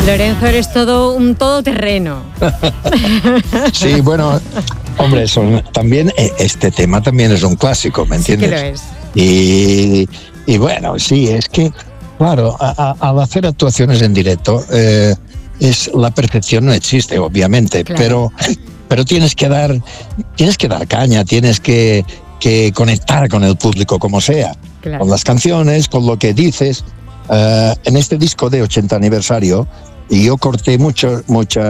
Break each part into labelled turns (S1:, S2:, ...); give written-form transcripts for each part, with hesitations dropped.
S1: Lorenzo, eres todo un todoterreno.
S2: Sí, bueno, hombre, también este tema también es un clásico, ¿me entiendes?
S1: Sí que lo es.
S2: Y bueno, sí, es que, claro, al hacer actuaciones en directo, la perfección no existe, obviamente, claro. pero tienes que dar caña, tienes que conectar con el público como sea, claro. Con las canciones, con lo que dices. En este disco de 80 aniversario, yo corté muchas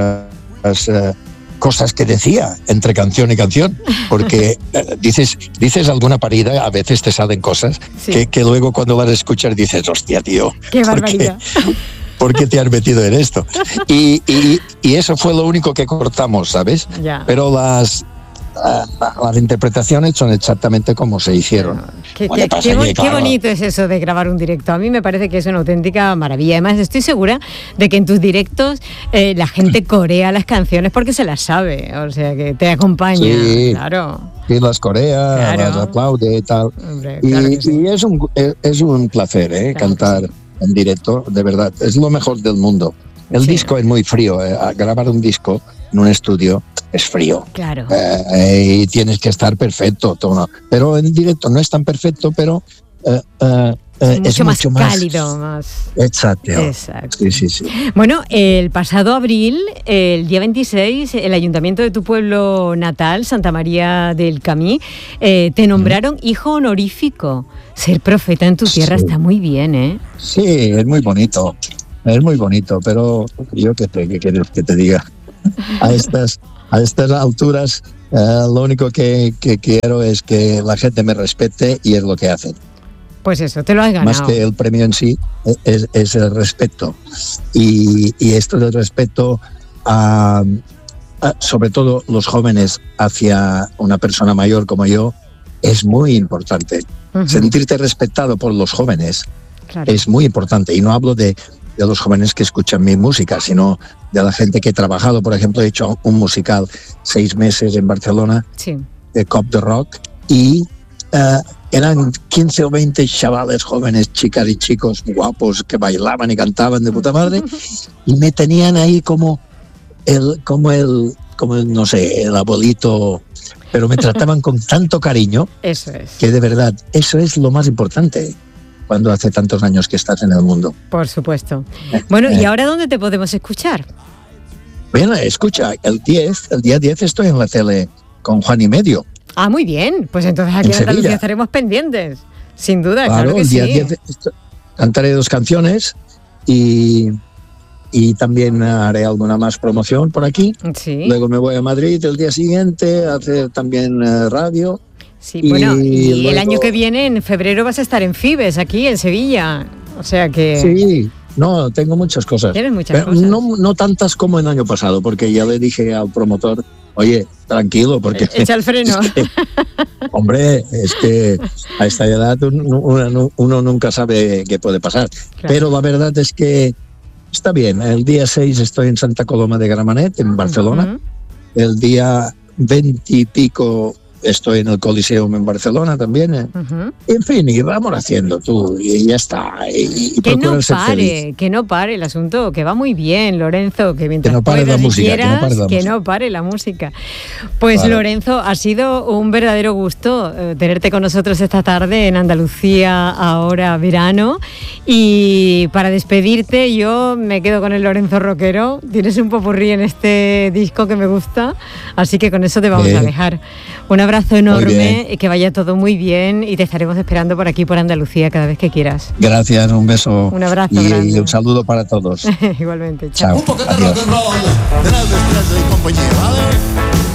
S2: cosas que decía entre canción y canción, porque dices alguna parida, a veces te salen cosas que luego cuando las escuchas dices, hostia, tío,
S1: qué barbaridad.
S2: ¿Por qué te has metido en esto? Y eso fue lo único que cortamos, ¿sabes?
S1: Ya.
S2: Pero las interpretaciones son exactamente como se hicieron.
S1: Qué bonito es eso de grabar un directo. A mí me parece que es una auténtica maravilla. Además, estoy segura de que en tus directos la gente corea las canciones porque se las sabe. O sea, que te acompaña.
S2: Sí,
S1: claro.
S2: Sí, las corea,
S1: claro.
S2: Las aplaude y tal.
S1: Hombre, claro que sí.
S2: Y es un placer, claro, cantar en directo, de verdad. Es lo mejor del mundo. El disco es muy frío. Grabar un disco en un estudio es frío.
S1: Claro.
S2: Y tienes que estar perfecto. Pero en directo no es tan perfecto, pero es
S1: mucho más cálido. Más...
S2: Exacto. Sí.
S1: Bueno, el pasado abril, el día 26, el ayuntamiento de tu pueblo natal, Santa María del Camí, te nombraron hijo honorífico. Ser profeta en tu tierra está muy bien, ¿eh?
S2: Sí, es muy bonito. Es muy bonito, pero yo qué quieres que te diga. A estas alturas, lo único que quiero es que la gente me respete y es lo que hacen.
S1: Pues eso, te lo has ganado.
S2: Más que el premio en sí, es el respeto. Y esto del respeto, sobre todo los jóvenes, hacia una persona mayor como yo, es muy importante. Uh-huh. Sentirte respetado por los jóvenes es muy importante. Y no hablo de los jóvenes que escuchan mi música, sino de la gente que he trabajado. Por ejemplo, he hecho un musical 6 meses en Barcelona, de Cop de Rock, y eran 15 o 20 chavales jóvenes, chicas y chicos guapos que bailaban y cantaban de puta madre, y me tenían ahí como el no sé, el abuelito, pero me trataban con tanto cariño.
S1: Eso es.
S2: Que de verdad, eso es lo más importante cuando hace tantos años que estás en el mundo.
S1: Por supuesto. Bueno, ¿y ahora dónde te podemos escuchar?
S2: Bueno, escucha, el día 10 estoy en la tele con Juan y Medio.
S1: Ah, muy bien. Pues entonces aquí en Andalucía estaremos pendientes. Sin duda, claro que
S2: el día
S1: sí.
S2: 10 cantaré 2 canciones y también haré alguna más promoción por aquí.
S1: Sí.
S2: Luego me voy a Madrid el día siguiente a hacer también radio.
S1: Sí, bueno, y luego, el año que viene, en febrero, vas a estar en Fibes, aquí en Sevilla. O sea que...
S2: Sí, no, tengo muchas cosas.
S1: Tienes muchas
S2: cosas. No tantas como el año pasado, porque ya le dije al promotor, oye, tranquilo, porque...
S1: Echa el freno.
S2: Hombre, es que a esta edad uno nunca sabe qué puede pasar. Claro. Pero la verdad es que está bien. El día 6 estoy en Santa Coloma de Gramenet, en Barcelona. Uh-huh. El día 20 y pico... estoy en el Coliseum en Barcelona también. Uh-huh. En fin, y vamos haciendo tú, y ya está. Y
S1: que no pare el asunto, que va muy bien, Lorenzo, que mientras no pare la música, que no pare la música. Pues claro. Lorenzo, ha sido un verdadero gusto tenerte con nosotros esta tarde en Andalucía, ahora verano. Y para despedirte, yo me quedo con el Lorenzo rockero. Tienes un popurrí en este disco que me gusta, así que con eso te vamos a dejar. Un abrazo enorme y que vaya todo muy bien, y te estaremos esperando por aquí, por Andalucía, cada vez que quieras.
S2: Gracias, un beso.
S1: Un abrazo
S2: grande. Y un saludo para todos.
S1: Igualmente, chao.
S2: Un poquito de rock and roll, de la y compañía, ¿vale?